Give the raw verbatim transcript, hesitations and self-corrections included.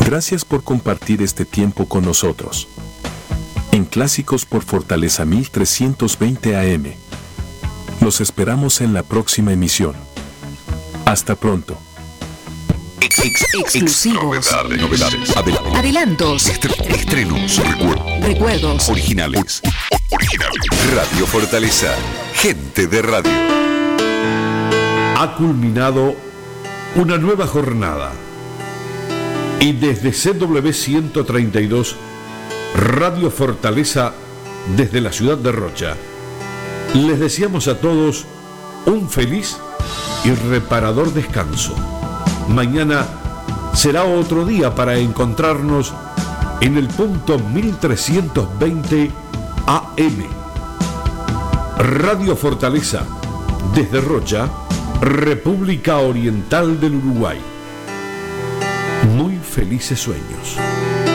Gracias por compartir este tiempo con nosotros. En Clásicos por Fortaleza mil trescientos veinte A M. Los esperamos en la próxima emisión. Hasta pronto. Ex, ex, exclusivos. Novedades, novedades, adelantos, Adelantos. Estre- estrenos, recuerdos, Recuerdos. originales, originales. Radio Fortaleza, gente de radio. Ha culminado una nueva jornada y desde C W ciento treinta y dos, Radio Fortaleza, desde la ciudad de Rocha, les deseamos a todos un feliz y reparador descanso. Mañana será otro día para encontrarnos en el punto mil trescientos veinte A M. Radio Fortaleza, desde Rocha, República Oriental del Uruguay. Muy felices sueños.